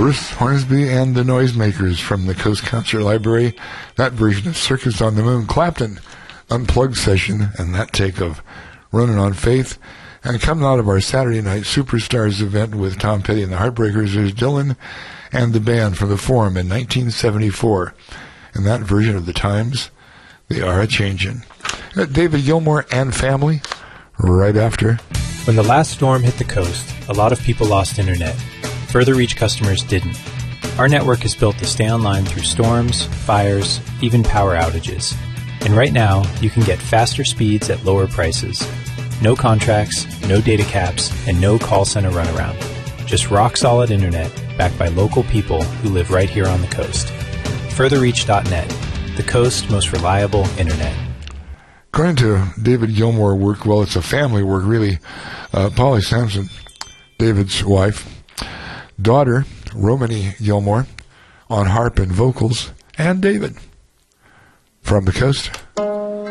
Bruce Hornsby and the Noisemakers from the Coast Concert Library. That version of Circus on the Moon. Clapton, Unplugged session, and that take of Running on Faith. And coming out of our Saturday night Superstars event with Tom Petty and the Heartbreakers, there's Dylan and the band from the Forum in 1974. And that version of The Times, They Are A-Changin'. David Gilmour and Family, right after. When the last storm hit the coast, a lot of people lost internet. Further Reach customers didn't. Our network is built to stay online through storms, fires, even power outages. And right now, you can get faster speeds at lower prices. No contracts, no data caps, and no call center runaround. Just rock-solid internet backed by local people who live right here on the coast. Furtherreach.net, the coast's most reliable internet. According to David Gilmour work, well, it's a family work, really. Polly Sampson, David's wife, daughter, Romany Gilmour, on harp and vocals, and David from the coast.